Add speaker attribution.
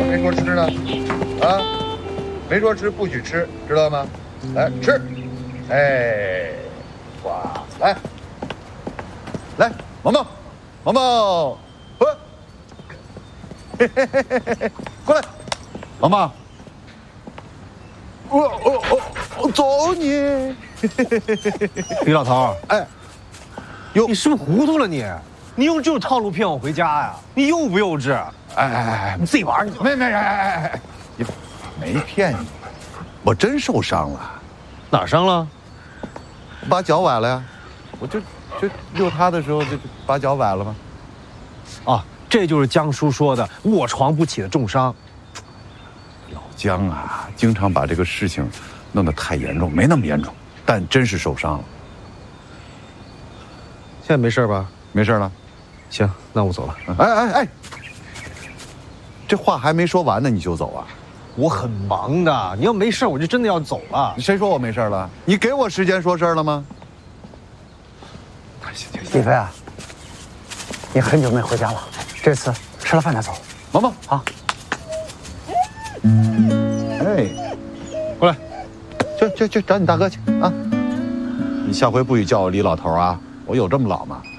Speaker 1: 没说吃呢？啊，没说吃不许吃，知道吗？来吃，哎，哇，来，来，毛毛，毛毛，过来，毛毛，我走你，
Speaker 2: 李老头，
Speaker 1: 哎，
Speaker 2: 你是不是糊涂了你？你用这种套路骗我回家呀？你幼不幼稚？
Speaker 1: 哎，
Speaker 2: 你自己玩去。
Speaker 1: 哎，你没骗你，我真受伤了。
Speaker 2: 哪儿伤了？
Speaker 1: 把脚崴了呀！我就遛他的时候就把脚崴了吗？
Speaker 2: 啊，这就是江叔说的卧床不起的重伤。
Speaker 1: 老江啊，经常把这个事情弄得太严重，没那么严重，但真是受伤了。
Speaker 2: 现在没事吧？
Speaker 1: 没事了。
Speaker 2: 行，那我走了。
Speaker 1: 哎，这话还没说完呢，你就走啊？
Speaker 2: 我很忙的，你要没事我就真的要走了。
Speaker 1: 谁说我没事了？你给我时间说事儿了吗？行，
Speaker 3: 李飞啊，你很久没回家了，这次吃了饭再走。
Speaker 1: 毛毛
Speaker 3: 好。
Speaker 1: 哎，过来，去找你大哥去啊！你下回不许叫我李老头啊！我有这么老吗？